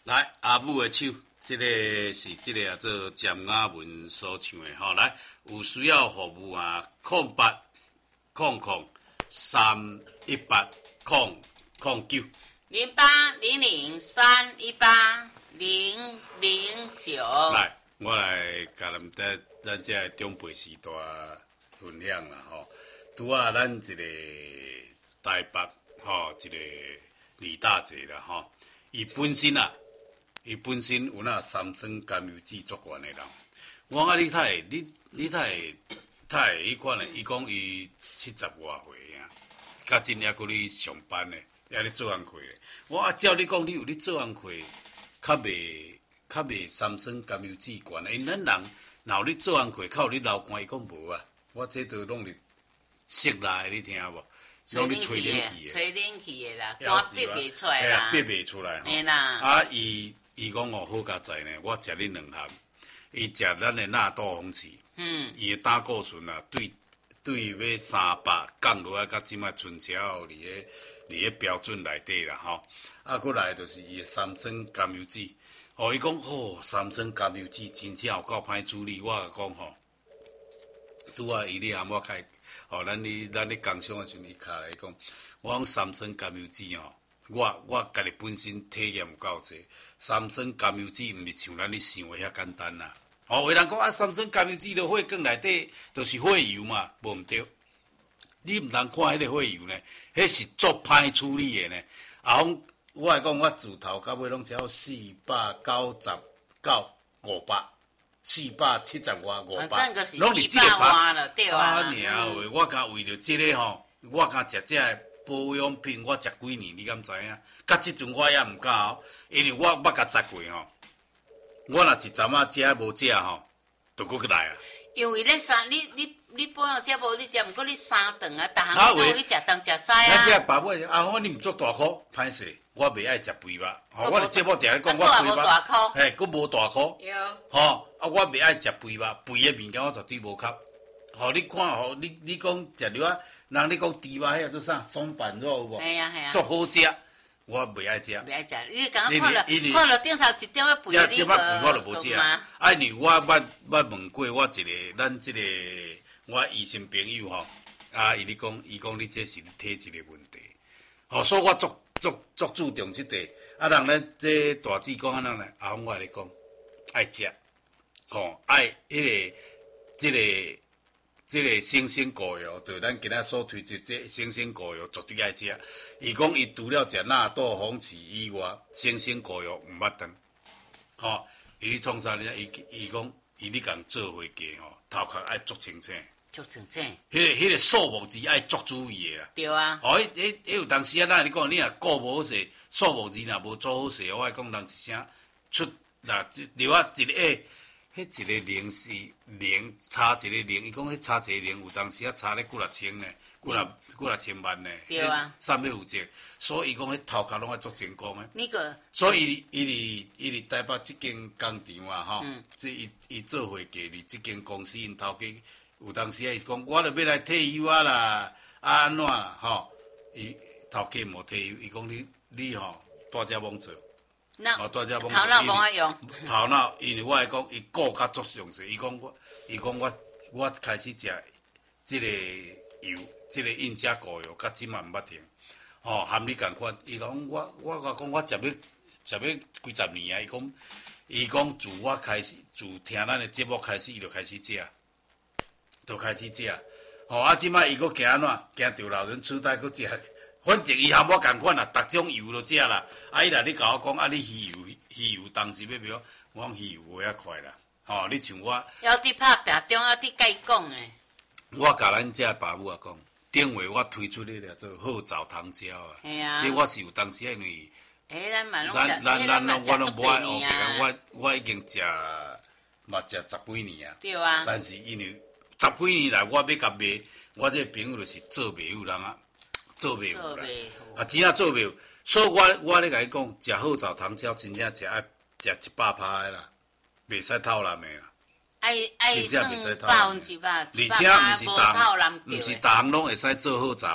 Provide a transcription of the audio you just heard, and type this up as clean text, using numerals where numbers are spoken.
来，阿母的手，这个是这个啊，做詹雅文所唱的吼。来，有需要服务啊，0800-318-009。 0800-318-009。 来，我来甲咱这中辈时代分享啦吼。拄啊，咱一个台北吼，一个李大姐啦吼，伊本身有那三酸甘油酯作怪的人。我讲你太迄款的，伊讲伊70外岁啊，甲真还搁咧上班呢，还咧做工课的。我照你讲，你有咧做工课，较袂三酸甘油酯悬的。因咱人若有咧做工课，较有咧流汗，伊讲无啊。我这都拢是室内，你听无？拢咧吹冷气的， 吹冷气的啦，汗憋袂出来啦， 憋袂出来。 嘿啦。 啊，伊讲哦，好佳哉呢，我食你2项，伊食咱的纳豆红旗，伊的胆固醇啊，对要300降落来，到即摆剩下伫咧标准内底啦吼。啊，过来就是伊的三酸甘油酯，哦，伊讲哦，三酸甘油酯真正有够歹处理，我讲吼，拄啊，伊咧喊我开，哦，咱咧工商的时阵，伊卡来讲，我讲三酸甘油酯吼。我家己本身体验有够济，三酸甘油酯毋是像咱咧想的遐简单啦。哦，有人讲啊，三酸甘油酯的火光内底就是火油嘛，无毋对。你毋通看迄个火油呢，迄是足歹处理的呢。啊，我来讲，我自头到尾拢只有499、500，470外500， 拢是400外了，对啊。 啊，尔我敢为着即个吼，我敢食这个保养品，我食几年，你敢知影？到即阵我也毋敢哦，因为我捌甲食过吼。我若一阵仔食无食吼，就搁去来啊。 因为咧你保养这无你食，毋过你3顿啊，逐项你都去食东食西啊。 咱这爸母反正毋足大箍，歹势，我袂爱食肥肉。吼，我伫节目定咧讲，我肥肉，嘿，佫无大箍。吼，啊，我袂爱食肥肉，肥的物件我绝对无吸。吼，你看吼，你讲食了啊？人咧讲猪肉迄个做啥？松板肉有无？ 系啊， 足好食，我袂爱食。 袂爱食，你讲看了顶头一点仔肥， 你我就无食。啊，因为我问过我一个咱即个我医生朋友吼，啊，伊讲你这是体质的问题，吼，所以我足注重即块。啊，人咱这大姊讲安怎呢？阿峰我来讲，爱食，吼，爱即个生鲜果油，就是咱今仔所推出这生鲜果油，绝对爱食。伊讲伊除了食纳豆红旗以外，生鲜果油毋捌当。吼，伊创啥呢？伊讲伊咧共做伙计吼，头壳爱足清醒。 足清醒。 迄个数目字爱足注意的啦。 对啊。 吼，迄有当时啊，咱你讲你若顾无好势，数目字若无做好势，我讲人一声出嗱，留啊一个迄一个零是零，差一个零，伊讲迄差一个零，有当时啊差咧几若千呢，几若千万呢。 对啊。 三要负责，所以伊讲迄头壳拢爱做成功的。 那个。 所以伊伫台北即间工厂啊，吼，即伊做伙计伫即间公司，因头家有当时啊，伊讲我著要来退休啊啦，啊安怎啦，吼，伊头家无退休，伊讲你吼大只忙做。大只忙做。 头脑无法用。 头脑，因为我来讲，伊顾较足详细。伊讲我开始食即个油，即个印加果油，甲即嘛毋捌停。吼，含你共款。伊讲我讲我食要几十年啊。伊讲自我开始，自听咱的节目开始，伊就开始食。吼，啊，即摆伊搁行安怎？行着老人痴呆搁食。反正伊含我共款啦，逐种油都食啦。啊，伊若你甲我讲，啊，你鱼油当时要标，我讲鱼油无遐快啦。吼，你像我。 要伫拍拼中啊，伫甲伊讲诶。 我甲咱遮爸母啊讲，顶回我推出迄个做好枣糖胶啊。 系啊。 即我是有当时因为。 咱嘛拢我拢无爱学别我已经嘛食10几年啊。 对啊。 但是因为10几年来，我要甲卖，我这个朋友就是做袂有人啊。做袂有啦，啊，真正做袂有，所以我咧甲伊讲，食好枣糖胶真正食爱食100%的啦，袂使偷懒的啦。 爱算100%，而且毋是逐项拢会使做好枣。